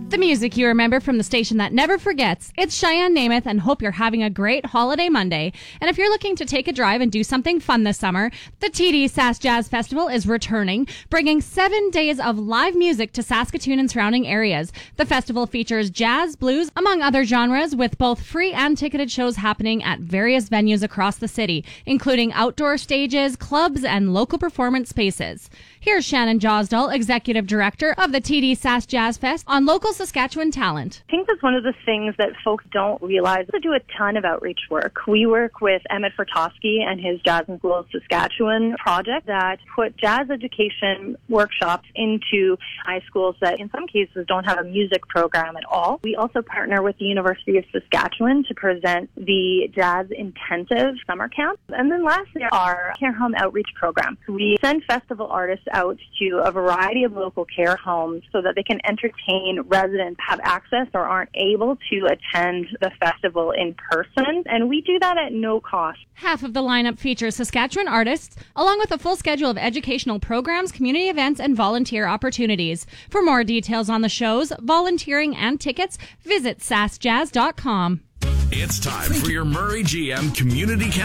The music you remember from the station that never forgets. It's Cheyenne Namath, and hope you're having a great holiday Monday. And if you're looking to take a drive and do something fun this summer, the TD Sask Jazz Festival is returning, bringing 7 days of live music to Saskatoon and surrounding areas. The festival features jazz, blues, among other genres, with both free and ticketed shows happening at various venues across the city, including outdoor stages, clubs, and local performance spaces. Here's Shannon Josdal, Executive Director of the TD Sask Jazz Fest, on local Saskatchewan talent. I think that's one of the things that folks don't realize. We do a ton of outreach work. We work with Emmett Fertosky and his Jazz in School Saskatchewan project that put jazz education workshops into high schools that in some cases don't have a music program at all. We also partner with the University of Saskatchewan to present the Jazz Intensive Summer Camp. And then lastly, our care home outreach program. We send festival artists out to a variety of local care homes so that they can entertain residents have access or aren't able to attend the festival in person. And we do that at no cost. Half of the lineup features Saskatchewan artists, along with a full schedule of educational programs, community events, and volunteer opportunities. For more details on the shows, volunteering, and tickets, visit saskjazz.com. It's time for your Murray GM Community